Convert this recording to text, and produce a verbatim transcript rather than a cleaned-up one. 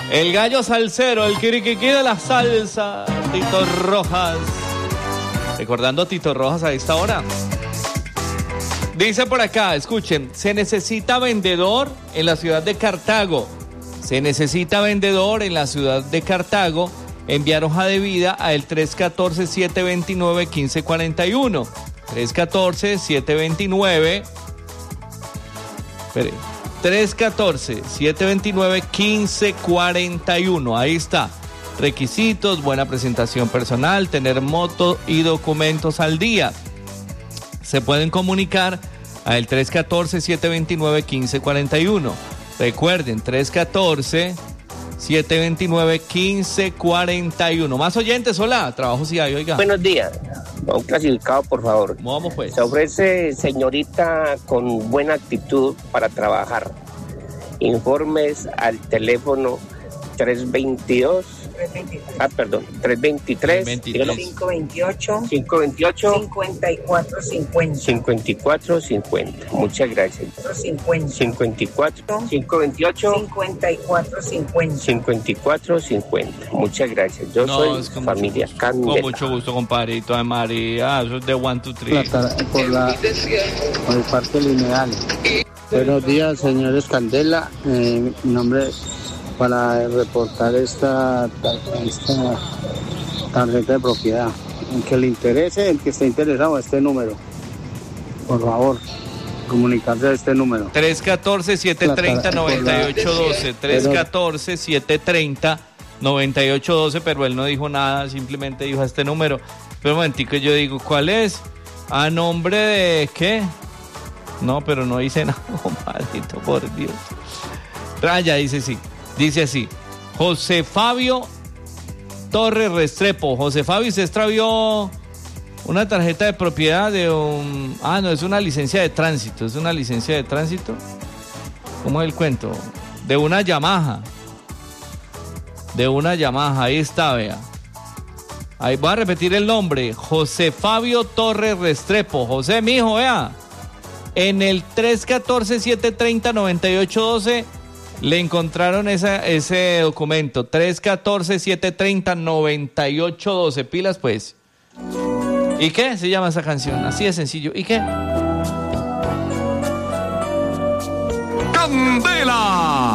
El gallo salsero, el quiriquiquí de la salsa, Tito Rojas. Recordando a Tito Rojas a esta hora. Dice por acá, escuchen, se necesita vendedor en la ciudad de Cartago. Se necesita vendedor en la ciudad de Cartago. Enviar hoja de vida a el tres uno cuatro, siete dos nueve, uno cinco cuatro uno. tres uno cuatro, siete dos nueve. Espere. tres uno cuatro, siete dos nueve, uno cinco cuatro uno. Ahí está. Requisitos, buena presentación personal, tener moto y documentos al día. Se pueden comunicar a el tres uno cuatro, siete dos nueve, uno cinco cuatro uno. Recuerden, tres uno cuatro, siete dos nueve, uno cinco cuatro uno. Más oyentes, hola, trabajo si hay, oiga. Buenos días, un clasificado, por favor. Vamos pues. Se ofrece señorita con buena actitud para trabajar. Informes al teléfono tres veintidós. Ah, perdón, tres veintitrés, cinco veintiocho, cinco veintiocho, cincuenta y cuatro cincuenta, cincuenta y cuatro cincuenta. Muchas gracias. cincuenta, cincuenta y cuatro, cinco veintiocho, cincuenta y cuatro cincuenta, cincuanta y cuatro cincuenta. Muchas gracias. Yo no, soy es con familia mucho Candela. Con mucho gusto, compadrito de María. Eso es de one, two, three. Por, la, por el parque lineal. Buenos días, señores Candela. Eh, mi nombre es para reportar esta, esta tarjeta de propiedad. El que le interese, el que esté interesado, este número. Por favor, comunicarse a este número. tres uno cuatro, siete tres cero, nueve ocho uno dos. tres uno cuatro, siete tres cero, nueve ocho uno dos, pero él no dijo nada, simplemente dijo este número. Pero un momentico, yo digo, ¿cuál es? ¿A nombre de qué? No, pero no dice nada, compadrito, por Dios. Raya dice sí. Dice así, José Fabio Torres Restrepo. José Fabio, se extravió una tarjeta de propiedad de un... Ah, no, es una licencia de tránsito. ¿Es una licencia de tránsito? ¿Cómo es el cuento? De una Yamaha. De una Yamaha, ahí está, vea. Ahí voy a repetir el nombre. José Fabio Torres Restrepo. José, mijo, vea. En el tres uno cuatro, siete tres cero, nueve ocho uno dos... le encontraron esa, ese documento, tres uno cuatro, siete tres cero, nueve ocho uno dos. Pilas, pues. ¿Y qué se llama esa canción? Así de sencillo. ¿Y qué? Candela.